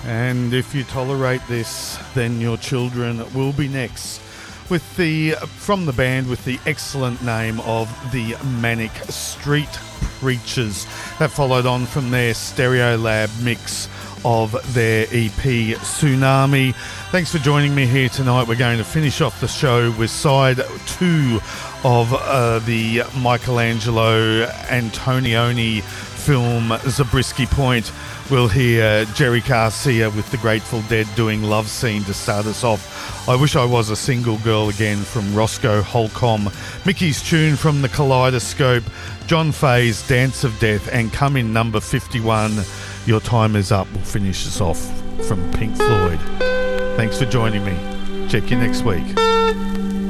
And if you tolerate this, then your children will be next. From the band with the excellent name of the Manic Street Preachers. That followed on from their Stereolab mix of their EP Tsunami. Thanks for joining me here tonight. We're going to finish off the show with side 2 of the Michelangelo Antonioni film Zabriskie Point. We'll hear Jerry Garcia with the Grateful Dead doing Love Scene to start us off. I Wish I Was a Single Girl Again from Roscoe Holcomb. Mickey's Tune from the Kaleidoscope. John Fay's Dance of Death. And come in number 51, Your Time Is Up. We'll finish us off from Pink Floyd. Thanks for joining me. Check you next week.